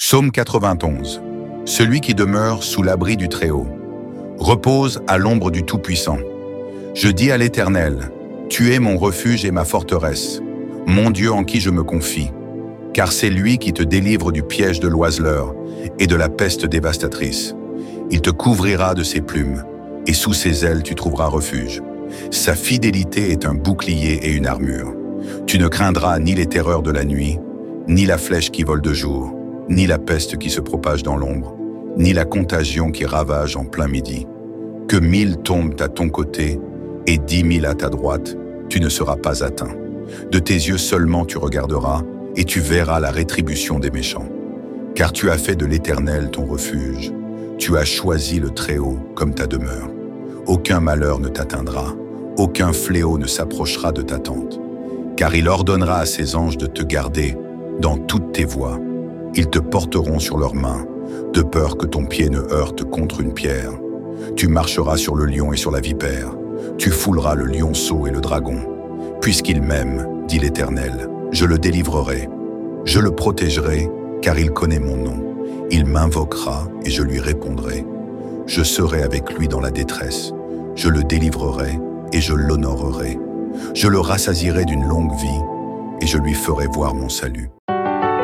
Psaume 91. Celui qui demeure sous l'abri du Très-Haut repose à l'ombre du Tout-Puissant. Je dis à l'Éternel, tu es mon refuge et ma forteresse, mon Dieu en qui je me confie, car c'est lui qui te délivre du piège de l'oiseleur et de la peste dévastatrice. Il te couvrira de ses plumes, et sous ses ailes tu trouveras refuge. Sa fidélité est un bouclier et une armure. Tu ne craindras ni les terreurs de la nuit, ni la flèche qui vole de jour, ni la peste qui se propage dans l'ombre, ni la contagion qui ravage en plein midi. Que 1000 tombent à ton côté et 10 000 à ta droite, tu ne seras pas atteint. De tes yeux seulement tu regarderas et tu verras la rétribution des méchants. Car tu as fait de l'Éternel ton refuge. Tu as choisi le Très-Haut comme ta demeure. Aucun malheur ne t'atteindra, aucun fléau ne s'approchera de ta tente. Car il ordonnera à ses anges de te garder dans toutes tes voies. Ils te porteront sur leurs mains, de peur que ton pied ne heurte contre une pierre. Tu marcheras sur le lion et sur la vipère. Tu fouleras le lionceau et le dragon. Puisqu'il m'aime, dit l'Éternel, je le délivrerai. Je le protégerai, car il connaît mon nom. Il m'invoquera et je lui répondrai. Je serai avec lui dans la détresse. Je le délivrerai et je l'honorerai. Je le rassasierai d'une longue vie et je lui ferai voir mon salut.